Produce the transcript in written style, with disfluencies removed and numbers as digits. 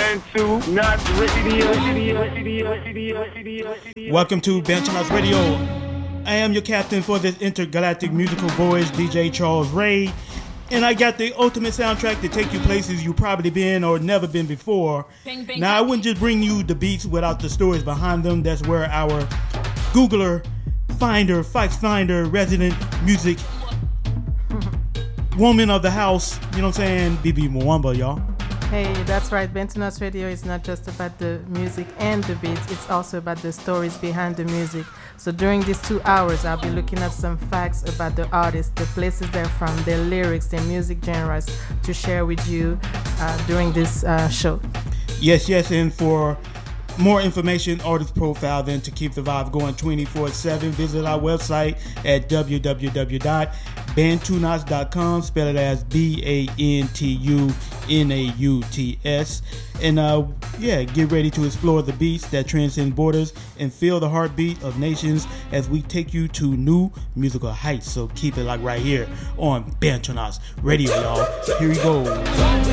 Bantunats Radio. Welcome to Bantunats Radio. I am your captain for this intergalactic musical voyage, DJ Charles Ray. And I got the ultimate soundtrack to take you places you probably been or never been before. Bing, bing, now, I wouldn't just bring you the beats without the stories behind them. That's where our Googler, Finder, Fox Finder, resident music woman of the house, you know what I'm saying, BB Mwamba, y'all. Hey, that's right. Bantunats Radio is not just about the music and the beats. It's also about the stories behind the music. So during these 2 hours, I'll be looking at some facts about the artists, the places they're from, their lyrics, their music genres to share with you during this show. Yes, and for more information, artist profile, then to keep the vibe going 24/7, visit our website at www.bantunats.com. Spell it as BANTUNAUTS. And get ready to explore the beats that transcend borders and feel the heartbeat of nations as we take you to new musical heights. So keep it like right here on Bantunats Radio, y'all. Here we go.